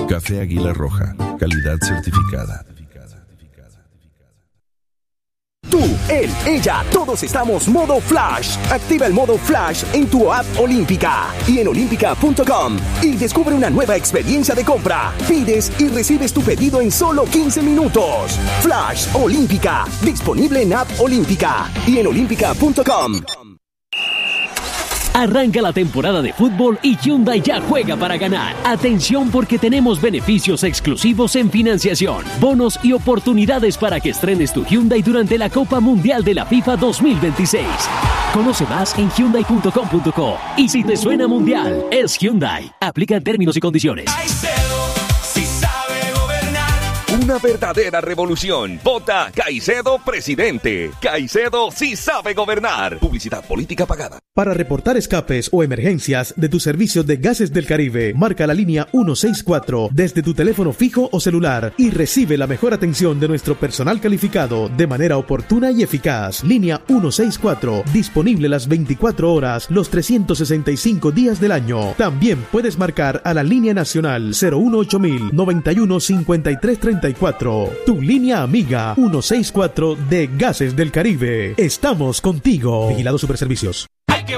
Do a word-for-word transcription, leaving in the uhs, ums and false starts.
Café Águila Roja, calidad certificada. Tú, él, ella, todos estamos modo Flash. Activa el modo Flash en tu app Olímpica y en olímpica punto com y descubre una nueva experiencia de compra. Pides y recibes tu pedido en solo quince minutos. Flash Olímpica, disponible en app Olímpica y en olímpica punto com. Arranca la temporada de fútbol y Hyundai ya juega para ganar. Atención porque tenemos beneficios exclusivos en financiación, bonos y oportunidades para que estrenes tu Hyundai durante la Copa Mundial de la FIFA dos mil veintiséis. Conoce más en hyundai punto com punto co. Y si te suena mundial, es Hyundai. Aplican términos y condiciones. Una verdadera revolución. Vota Caicedo presidente. Caicedo sí sabe gobernar. Publicidad política pagada. Para reportar escapes o emergencias de tu servicio de Gases del Caribe, marca la línea ciento sesenta y cuatro desde tu teléfono fijo o celular y recibe la mejor atención de nuestro personal calificado de manera oportuna y eficaz. Línea ciento sesenta y cuatro, disponible las veinticuatro horas, los trescientos sesenta y cinco días del año. También puedes marcar a la línea nacional cero uno ocho mil noventa y uno cincuenta y tres treinta y cuatro. Tu línea amiga ciento sesenta y cuatro de Gases del Caribe. Estamos contigo. Vigilado Superservicios.